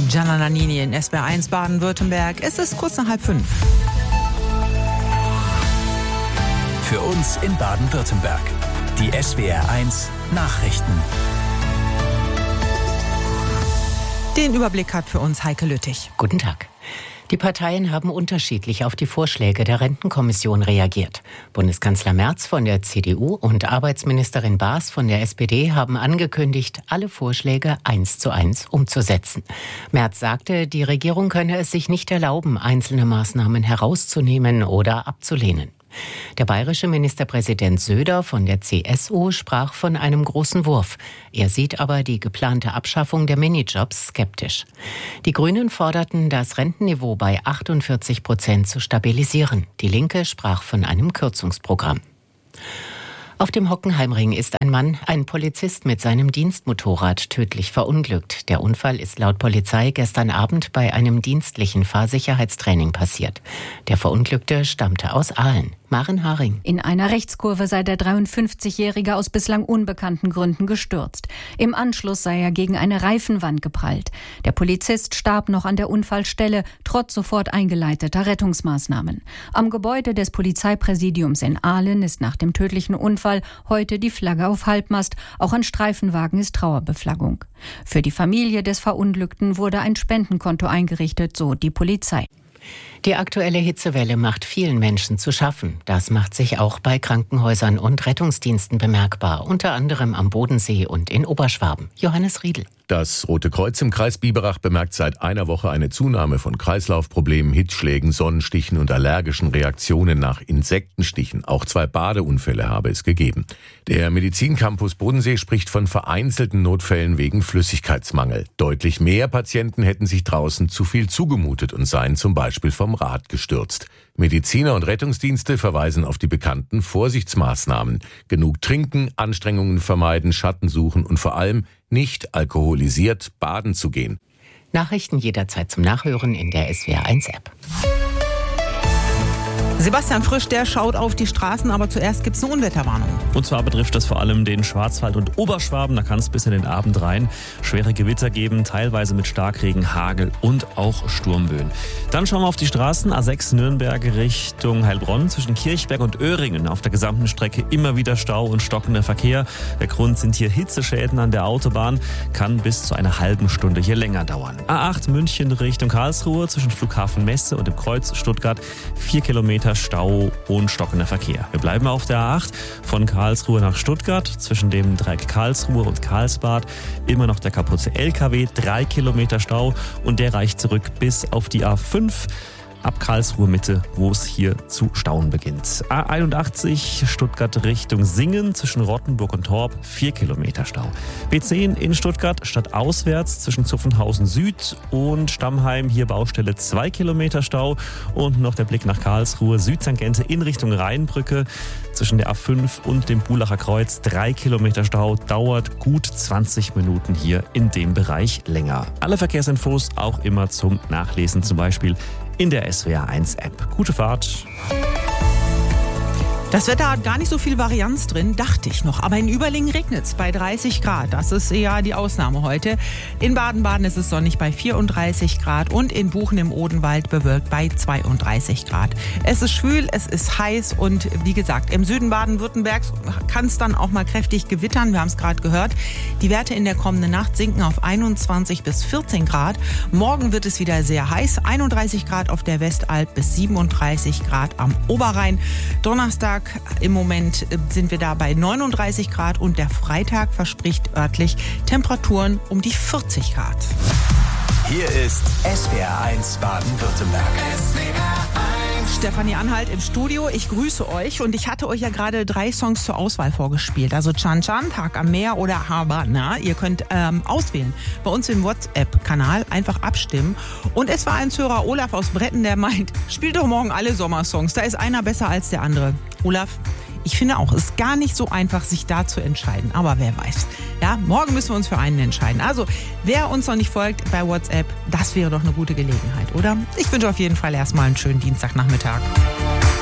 Gianna Nannini in SWR1 Baden-Württemberg. Es ist kurz nach 4:30. Für uns in Baden-Württemberg. Die SWR1 Nachrichten. Den Überblick hat für uns Heike Lüttich. Guten Tag. Die Parteien haben unterschiedlich auf die Vorschläge der Rentenkommission reagiert. Bundeskanzler Merz von der CDU und Arbeitsministerin Baas von der SPD haben angekündigt, alle Vorschläge 1:1 umzusetzen. Merz sagte, die Regierung könne es sich nicht erlauben, einzelne Maßnahmen herauszunehmen oder abzulehnen. Der bayerische Ministerpräsident Söder von der CSU sprach von einem großen Wurf. Er sieht aber die geplante Abschaffung der Minijobs skeptisch. Die Grünen forderten, das Rentenniveau bei 48% zu stabilisieren. Die Linke sprach von einem Kürzungsprogramm. Auf dem Hockenheimring ist ein Polizist mit seinem Dienstmotorrad tödlich verunglückt. Der Unfall ist laut Polizei gestern Abend bei einem dienstlichen Fahrsicherheitstraining passiert. Der Verunglückte stammte aus Aalen. Maren Haring. In einer Rechtskurve sei der 53-Jährige aus bislang unbekannten Gründen gestürzt. Im Anschluss sei er gegen eine Reifenwand geprallt. Der Polizist starb noch an der Unfallstelle, trotz sofort eingeleiteter Rettungsmaßnahmen. Am Gebäude des Polizeipräsidiums in Aalen ist nach dem tödlichen Unfall heute die Flagge auf Halbmast. Auch an Streifenwagen ist Trauerbeflaggung. Für die Familie des Verunglückten wurde ein Spendenkonto eingerichtet, so die Polizei. Die aktuelle Hitzewelle macht vielen Menschen zu schaffen. Das macht sich auch bei Krankenhäusern und Rettungsdiensten bemerkbar, unter anderem am Bodensee und in Oberschwaben. Johannes Riedl. Das Rote Kreuz im Kreis Biberach bemerkt seit einer Woche eine Zunahme von Kreislaufproblemen, Hitzschlägen, Sonnenstichen und allergischen Reaktionen nach Insektenstichen. Auch 2 Badeunfälle habe es gegeben. Der Medizincampus Bodensee spricht von vereinzelten Notfällen wegen Flüssigkeitsmangel. Deutlich mehr Patienten hätten sich draußen zu viel zugemutet und seien zum Beispiel vom Rad gestürzt. Mediziner und Rettungsdienste verweisen auf die bekannten Vorsichtsmaßnahmen. Genug trinken, Anstrengungen vermeiden, Schatten suchen und vor allem nicht alkoholisiert baden zu gehen. Nachrichten jederzeit zum Nachhören in der SWR1-App. Sebastian Frisch, der schaut auf die Straßen, aber zuerst gibt es eine Unwetterwarnung. Und zwar betrifft das vor allem den Schwarzwald und Oberschwaben. Da kann es bis in den Abend rein schwere Gewitter geben, teilweise mit Starkregen, Hagel und auch Sturmböen. Dann schauen wir auf die Straßen. A6 Nürnberg Richtung Heilbronn zwischen Kirchberg und Öhringen. Auf der gesamten Strecke immer wieder Stau und stockender Verkehr. Der Grund sind hier Hitzeschäden an der Autobahn. Kann bis zu einer halben Stunde hier länger dauern. A8 München Richtung Karlsruhe zwischen Flughafen Messe und dem Kreuz Stuttgart. 4 Kilometer Stau und stockender Verkehr. Wir bleiben auf der A8 von Karlsruhe nach Stuttgart zwischen dem Dreieck Karlsruhe und Karlsbad. Immer noch der kaputte LKW, 3 Kilometer Stau und der reicht zurück bis auf die A5. Ab Karlsruhe Mitte, wo es hier zu stauen beginnt. A81 Stuttgart Richtung Singen zwischen Rottenburg und Torp, 4 Kilometer Stau. B10 in Stuttgart stadtauswärts zwischen Zuffenhausen Süd und Stammheim, hier Baustelle 2 Kilometer Stau. Und noch der Blick nach Karlsruhe, Südtangente in Richtung Rheinbrücke zwischen der A5 und dem Bulacher Kreuz, 3 Kilometer Stau, dauert gut 20 Minuten hier in dem Bereich länger. Alle Verkehrsinfos auch immer zum Nachlesen, zum Beispiel in der SWR1-App. Gute Fahrt. Das Wetter hat gar nicht so viel Varianz drin, dachte ich noch. Aber in Überlingen regnet es bei 30 Grad. Das ist eher die Ausnahme heute. In Baden-Baden ist es sonnig bei 34 Grad und in Buchen im Odenwald bewölkt bei 32 Grad. Es ist schwül, es ist heiß und wie gesagt, im Süden Baden-Württembergs kann es dann auch mal kräftig gewittern. Wir haben es gerade gehört. Die Werte in der kommenden Nacht sinken auf 21 bis 14 Grad. Morgen wird es wieder sehr heiß. 31 Grad auf der Westalb bis 37 Grad am Oberrhein. Donnerstag im Moment sind wir da bei 39 Grad und der Freitag verspricht örtlich Temperaturen um die 40 Grad. Hier ist SWR1 Baden-Württemberg. Stefanie Anhalt im Studio. Ich grüße euch und ich hatte euch ja gerade 3 Songs zur Auswahl vorgespielt. Also Chan Chan, Tag am Meer oder Havana. Ihr könnt auswählen. Bei uns im WhatsApp-Kanal einfach abstimmen. Und es war ein Hörer, Olaf aus Bretten, der meint, spielt doch morgen alle Sommersongs. Da ist einer besser als der andere. Olaf, ich finde auch, es ist gar nicht so einfach, sich da zu entscheiden. Aber wer weiß. Ja, morgen müssen wir uns für einen entscheiden. Also, wer uns noch nicht folgt bei WhatsApp, das wäre doch eine gute Gelegenheit, oder? Ich wünsche auf jeden Fall erstmal einen schönen Dienstagnachmittag.